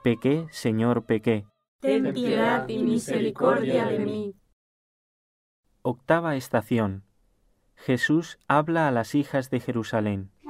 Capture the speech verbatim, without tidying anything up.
Pequé, Señor, pequé. Ten piedad y misericordia de mí. Octava estación. Jesús habla a las hijas de Jerusalén.